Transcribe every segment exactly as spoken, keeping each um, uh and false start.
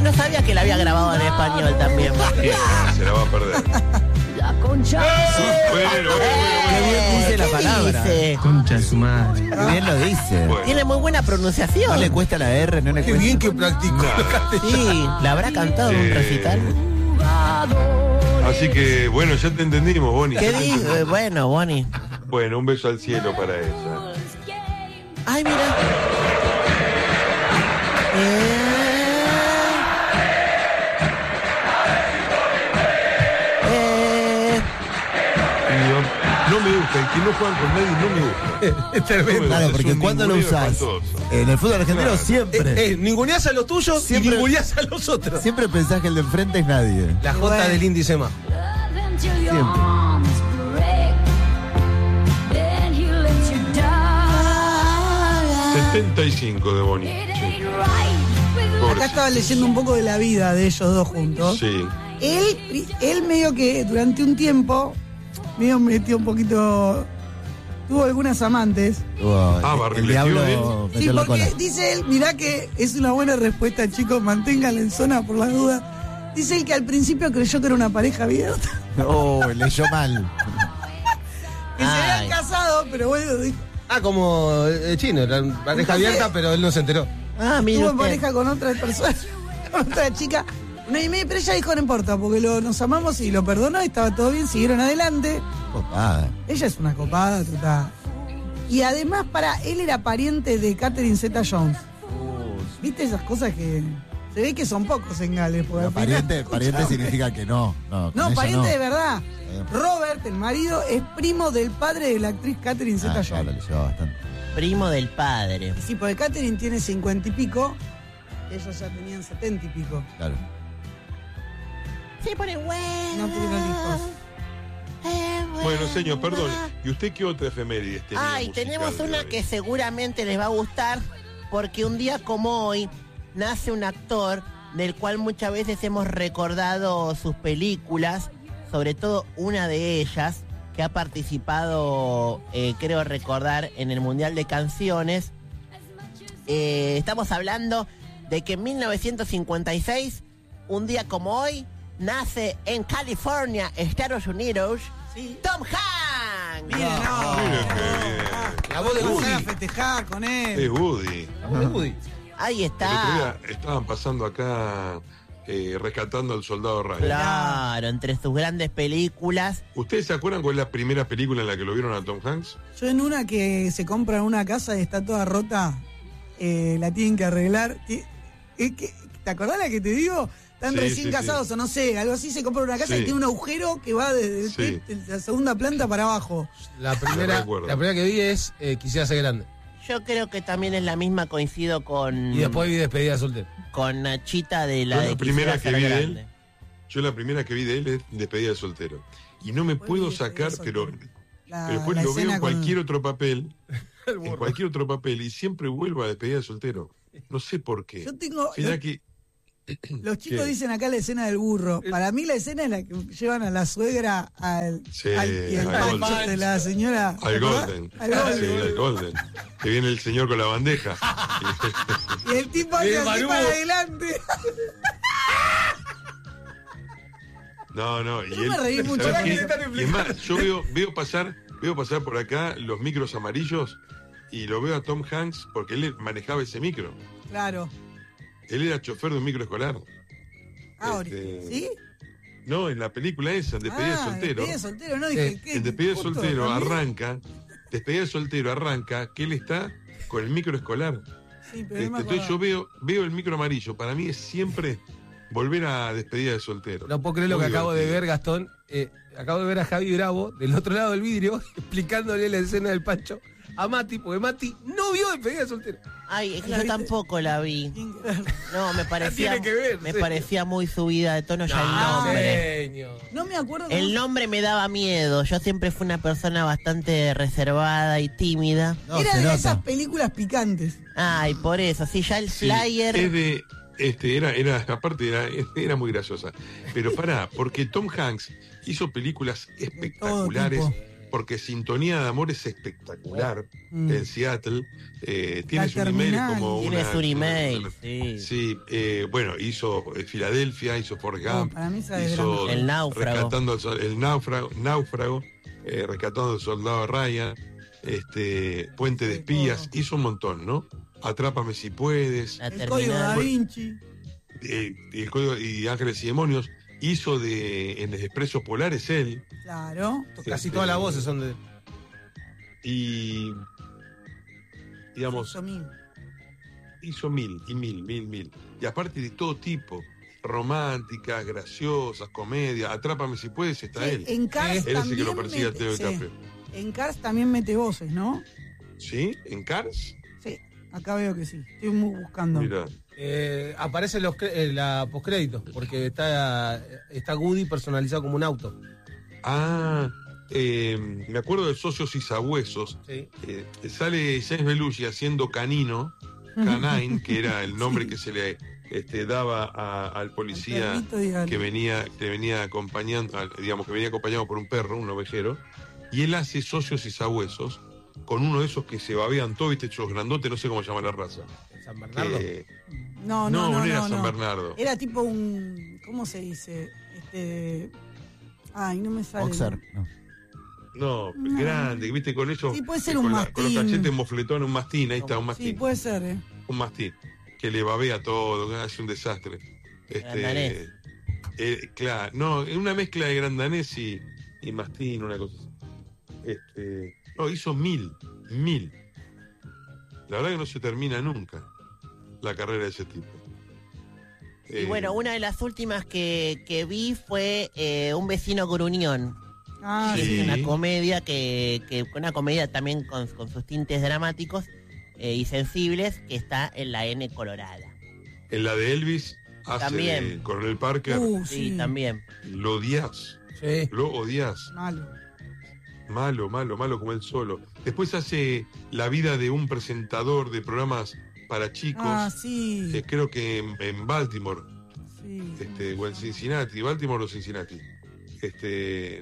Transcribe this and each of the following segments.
no sabía que la había grabado en español también. Sí, se la va a perder. La concha. Bueno, bueno, Qué bien dice la ¿Qué palabra. dice? Concha de su madre. Qué bien lo dice. bueno. Tiene muy buena pronunciación. No le cuesta la R, no le Qué cuesta. bien que practicó. Nada. Sí, ¿la habrá cantado en un Eh, recital? Así que, bueno, ya te entendimos, Bonnie. ¿Qué Ya te dijo? entendimos. Eh, Bueno, Bonnie. Bueno, un beso al cielo para ella. Ay, mira. Eh... Eh... No, no me gusta, el que no juega con nadie no me gusta. Es No tremendo. me gusta, Claro, es porque un ¿cuándo lo ninguneo usás? espantoso. En el fútbol argentino Claro. siempre. Eh, eh, ninguneás a los tuyos Siempre- y ninguneás a los otros. Siempre pensás que el de enfrente es nadie. La J del índice más. setenta y cinco de Bonnie. Sí. Acá estaba leyendo un poco de la vida de ellos dos juntos. Sí. Él, él medio que durante un tiempo, medio metió un poquito, tuvo algunas amantes. Oh, Ah, el- el barrileteó diablo Sí, metió la porque cola. dice él, mirá que es una buena respuesta, chicos, manténganla en zona por las dudas. Dice él que al principio creyó que era una pareja abierta, Oh, leyó mal. que se Ay. habían casado, pero bueno, dijo, Ah, como el chino, era pareja abierta, pero él no se enteró. Ah, mira estuvo en usted. pareja con otra persona, con otra chica. No, y me- pero ella dijo, no importa, porque lo- nos amamos y lo perdonó, y estaba todo bien, siguieron adelante. Copada. Ella es una copada total. Y además, para él era pariente de Catherine Zeta-Jones. ¿Viste esas cosas que se ve que son pocos en Gales? porque Pero al final- pariente, pariente Escuchame. significa que no. No, con No, ella pariente no. de verdad. Eh. Robert, el marido, es primo del padre de la actriz Catherine Ah, Zeta-Jones. claro, le lleva bastante. Primo del padre. Sí, porque Catherine tiene cincuenta y pico, ellos ya tenían setenta y pico. Claro. Se pone bueno. No tuvieron hijos. Bueno, señor, perdón. ¿Y usted qué otra efeméride tenía? Ay, musical tenemos de una hoy? que seguramente les va a gustar, porque un día como hoy nace un actor del cual muchas veces hemos recordado sus películas, sobre todo una de ellas, que ha participado, eh, creo recordar, en el Mundial de Canciones. Eh, estamos hablando de que en mil novecientos cincuenta y seis, un día como hoy, nace en California, Estados Unidos, Tom Hanks. Miren, no. Mire qué bien. La voz de Vamos Woody. a festejar con él. Es Woody. La voz de Woody. Ahí El otro está. día estaban pasando acá eh, rescatando al soldado Ryan. Claro, entre sus grandes películas. ¿Ustedes se acuerdan cuál es la primera película en la que lo vieron a Tom Hanks? Yo en una que se compra una casa y está toda rota, eh, la tienen que arreglar. Ti- es que, ¿te acordás la que te digo? Están Sí, recién sí, casados sí. o no sé, algo así, se compra una casa Sí. y tiene un agujero que va desde el Sí. te- de la segunda planta para abajo. La No primera, recuerdo. la primera que vi es eh, Quisiera ser grande. Yo creo que también es la misma, coincido con, Y después vi Despedida de soltero. con Nachita de la Yo de la primera Quisiera que ser vi de él, grande. Yo la primera que vi de él es Despedida de soltero. Y no me Después puedo vi Despedida sacar, de pero, soltero. La- pero después la lo veo escena en con- cualquier otro papel. En cualquier otro papel. Y siempre vuelvo a Despedida de soltero. No sé por qué. Yo tengo. Mirá Los, que los chicos ¿Qué? dicen acá la escena del burro. Para mí la escena es la que llevan a la suegra al. Sí, al, y al al pancho Golden. de la señora. al ¿te acordás? Golden. Al Golden. Sí, al Golden. Que viene el señor con la bandeja. Y el tipo hace Bien, así Marubo. para adelante. No, no. Y Yo él, me reí mucho. ¿sabés qué? Están Y es más, yo veo, veo pasar, veo pasar por acá los micros amarillos y lo veo a Tom Hanks porque él manejaba ese micro. Claro. Él era chofer de un micro escolar. Ahora. Este, ¿Sí? No, en la película esa, Despedida de Ah, soltero. Despedida de soltero, no dije. Eh, ¿qué? En Despedida de Justo, soltero ¿también? arranca, Despedida de soltero arranca que él está con el micro escolar. Sí, pero no Este, me entonces yo acordaba. veo, veo el micro amarillo. Para mí es siempre volver a Despedida de soltero. No puedo creer lo Muy que acabo de divertido. ver, Gastón. Eh, acabo de ver a Javi Bravo del otro lado del vidrio explicándole la escena del Pancho a Mati, porque Mati no vio Despedida de soltero. Ay, es que ¿La yo viste? tampoco la vi. No, me parecía, tiene que ver, me sí. parecía muy subida de tono ya el No, nombre. señor. No me acuerdo. El cómo- nombre me daba miedo. Yo siempre fui una persona bastante reservada y tímida. No, Era se de nota. esas películas picantes. Ay, por eso. Sí, ya el Sí, flyer. es de, este, era, era, aparte era, era muy graciosa. Pero pará, porque Tom Hanks hizo películas espectaculares, tipo. porque Sintonía de Amor es espectacular Mm. en Seattle. Eh, La tiene su email terminal. como Tiene una... su email, una- sí. Sí, eh, bueno, hizo eh, Filadelfia, hizo Forrest No, Gump, para mí esa es hizo grande. El náufrago. Rescatando al sol- el náufrago, náufrago eh, Rescatando al Soldado Ryan, este, Puente de Sí, Espías, todo. hizo un montón, ¿no? Atrápame si puedes, La El código da terminal. Vinci. eh, y, el Código- y Ángeles y Demonios, hizo de en los Expresos Polares él, Claro. Casi Este, todas las voces son de. y digamos, Hizo mil. hizo mil y mil, mil, mil. Y aparte de todo tipo, románticas, graciosas, comedias, Atrápame si puedes, está Sí, él. en Cars Él es el también que lo persigue a mete- Teo sí. DiCaprio. En Cars también mete voces, ¿no? ¿Sí? ¿En Cars? Sí, acá veo que sí. Estoy muy buscando. Mira. Eh, aparece los cre- eh, la postcrédito, porque está, está Woody personalizado como un auto. Ah, eh, me acuerdo de Socios y Sabuesos. Sí. Eh, sale James Belushi haciendo Canino, Canine, que era el nombre que se le este, daba a- al policía Al perrito, dígale. que venía, que venía acompañando, al- digamos que venía acompañado por un perro, un ovejero, y él hace Socios y Sabuesos con uno de esos que se babean todo, viste, los grandotes, no sé cómo se llama la raza. San Bernardo. Eh, No, no, no, no era no, San no. Bernardo. Era tipo un. ¿Cómo se dice? Este. Ay, no me sale. Boxer. No. No, No. grande, viste, con ellos. Sí, puede ser con un la- Con los mastín. cachetes mofletones, un mastín, ahí está, un Sí, mastín. puede ser, ¿eh? Un mastín. Que le babea todo, que hace un desastre. Grandanés. Este, eh, claro, no, es una mezcla de grandanés y, y mastín, una cosa así. Este, no, hizo mil, mil. La verdad que no se termina nunca la carrera de ese tipo. Y Eh, bueno, una de las últimas que, que vi fue eh, Un vecino gruñón. Ah, que sí. Es una comedia que, que una comedia también con, con sus tintes dramáticos eh, y sensibles, que está en la N colorada. En la de Elvis hace También. de Coronel Parker, Uh, Sí, sí. también. lo odias, Sí. lo odias. Malo. Malo, malo, malo como él solo. Después hace la vida de un presentador de programas para chicos, Ah, sí. eh, creo que en, en Baltimore, Sí. este, o en Cincinnati, Baltimore o Cincinnati. Este,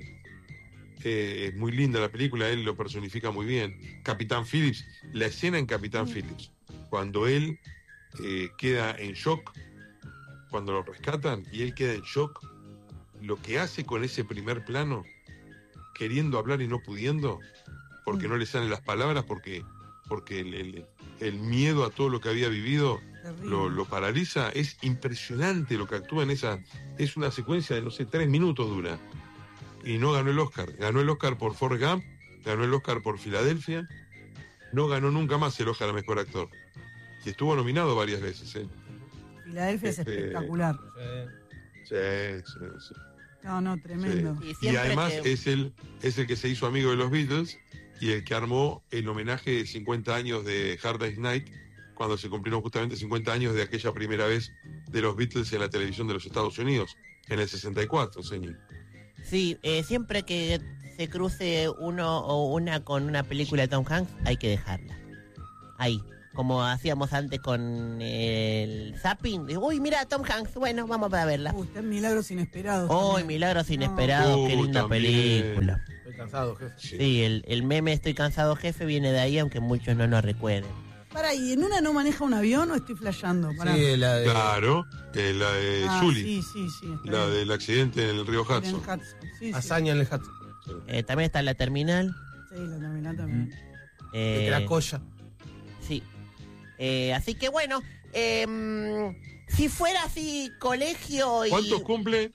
eh, es muy linda la película, él lo personifica muy bien. Capitán Phillips, la escena en Capitán Phillips, cuando él eh, queda en shock, cuando lo rescatan y él queda en shock, lo que hace con ese primer plano, queriendo hablar y no pudiendo, porque no le salen las palabras, porque, porque el, el- el miedo a todo lo que había vivido Terrible. lo, lo paraliza. Es impresionante lo que actúa en esa. Es una secuencia de, no sé, tres minutos dura. Y no ganó el Oscar. Ganó el Oscar por Forrest Gump, ganó el Oscar por Filadelfia, no ganó nunca más el Oscar a Mejor Actor. Y estuvo nominado varias veces, ¿eh? Filadelfia es Este- espectacular. Sí. Sí, sí, sí. No, no, tremendo. Y Y siempre además que- es, el, es el que se hizo amigo de los Beatles y el que armó el homenaje de cincuenta años de Hard Day's Night, cuando se cumplieron justamente cincuenta años de aquella primera vez de los Beatles en la televisión de los Estados Unidos, en el sesenta y cuatro, señor. Sí, eh, siempre que se cruce uno o una con una película de Tom Hanks, hay que dejarla. Ahí, como hacíamos antes con el Zapping. de, Uy, mira, Tom Hanks, bueno, vamos a verla. Uy, está en Milagros Inesperados. Uy, también. Milagros No. Inesperados, qué Uh, linda también. película. Estoy cansado, jefe. Sí. Sí, el, el meme Estoy cansado, jefe, viene de ahí, aunque muchos no nos recuerden. Pará, ¿y en una no maneja un avión o estoy flasheando? Pará. Sí, la de. Claro, eh, la de Ah, Sully, sí, sí, sí. está la bien. del accidente en el río Irene Hudson. Hudson. Sí, sí. Hazaña en el hat. Eh, también está La Terminal. Sí, la terminal también. eh, De Cracoya. Sí. Eh, así que bueno, em, si fuera así colegio y... ¿Cuántos cumple?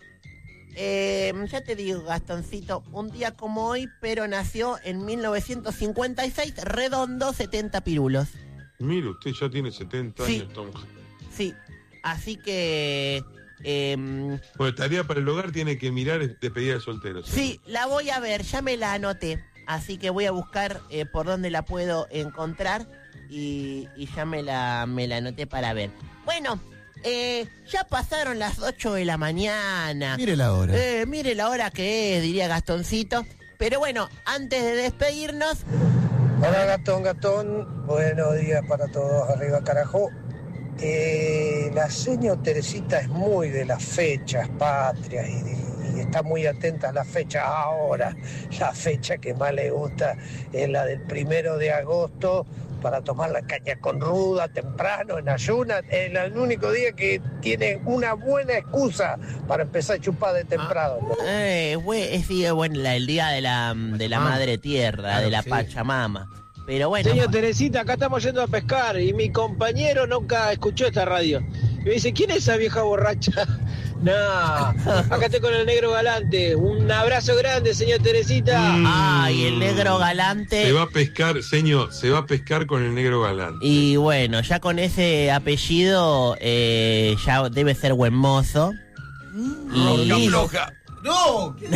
em, ya te digo, Gastoncito, un día como hoy, pero nació en mil novecientos cincuenta y seis, redondo, setenta pirulos. Mire, usted ya tiene setenta Sí. años, Tom. Sí, así que... em, Bueno, tarea para el hogar tiene que mirar despedida de solteros. sí, la voy a ver, ya me la anoté. Así que voy a buscar eh, por dónde la puedo encontrar y, y ya me la, me la anoté para ver. Bueno, eh, ya pasaron las ocho de la mañana. Mire la hora. Eh, mire la hora que es, diría Gastoncito. Pero bueno, antes de despedirnos, Hola Gastón, Gastón, buenos días para todos, arriba carajo. Eh, la señora Teresita es muy de las fechas patrias y, y está muy atenta a la fecha. Ahora, la fecha que más le gusta es la del primero de agosto, para tomar la caña con ruda, temprano, en ayunas. Es el único día que tiene una buena excusa para empezar a chupar de temprano. Eh, güey, es sí, bueno, la- el día de la, de la madre tierra, Claro, de la sí. Pachamama. Pero bueno, Señor Teresita, acá estamos yendo a pescar y mi compañero nunca escuchó esta radio. Y me dice, ¿quién es esa vieja borracha? No, acá estoy con el negro galante. Un abrazo grande, señor Teresita. ay, el negro galante. Se va a pescar, señor, se va a pescar con el negro galán. Y bueno, ya con ese apellido eh, ya debe ser buen mozo. Y floja. No, ¿qué?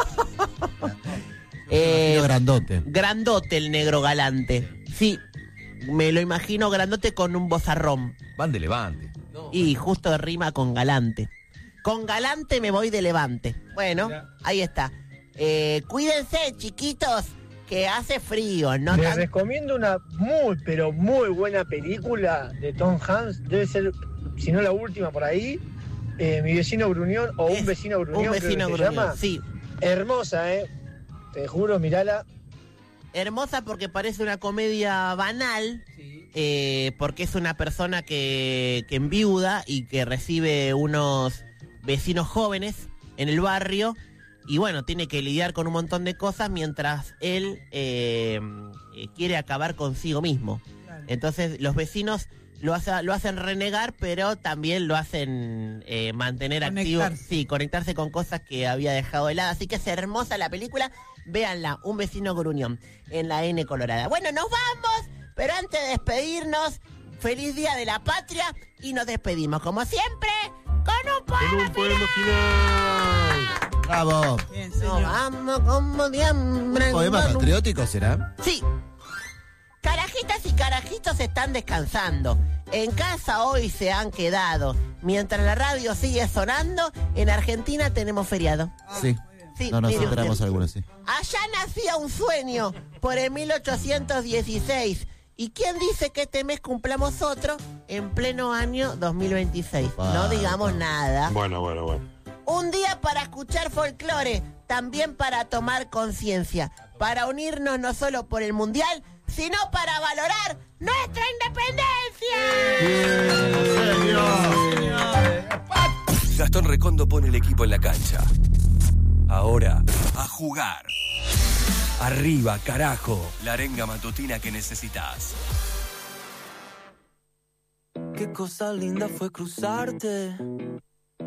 eh, Tío grandote. grandote el negro galante. Sí, me lo imagino grandote con un bozarrón. Van de Levante. Y justo rima con galante. Con galante me voy de Levante. Bueno, Mira. ahí está. Eh, cuídense, chiquitos, que hace frío, ¿no? Les tan- recomiendo una muy, pero muy buena película de Tom Hanks. Debe ser, si no la última por ahí, eh, Mi vecino Gruñón o Es Un vecino Gruñón. Un creo vecino que se gruñón, llama. sí. Hermosa, ¿eh? Te juro, mirala. Hermosa porque parece una comedia banal, eh, porque es una persona que, que enviuda y que recibe unos vecinos jóvenes en el barrio y bueno, tiene que lidiar con un montón de cosas mientras él eh, eh, quiere acabar consigo mismo. Entonces los vecinos lo, hace- lo hacen renegar, pero también lo hacen eh, mantener activo. Conectarse. Sí, conectarse con cosas que había dejado de lado. Así que es hermosa la película. Véanla, Un vecino gruñón, en la N Colorada. Bueno, nos vamos, pero antes de despedirnos, feliz Día de la Patria y nos despedimos, como siempre, con un Con poema un poema final. Bravo. Bien, final. señor. Vamos como diambre. ¿Un poema con un- patriótico será? Sí. Carajitas y carajitos están descansando. En casa hoy se han quedado. Mientras la radio sigue sonando, en Argentina tenemos feriado. Sí. Sí, No nos mire enteramos usted. algunos, sí. Allá nacía un sueño por el mil ochocientos dieciséis. ¿Y quién dice que este mes cumplamos otro en pleno año dos mil veintiséis? Opa, No digamos opa. nada. Bueno, bueno, bueno. Un día para escuchar folclore, también para tomar conciencia, para unirnos no solo por el mundial, sino para valorar nuestra independencia. Gastón Recondo pone el equipo en la cancha. Ahora, a jugar. Arriba, carajo. La arenga matutina que necesitas. Qué cosa linda fue cruzarte.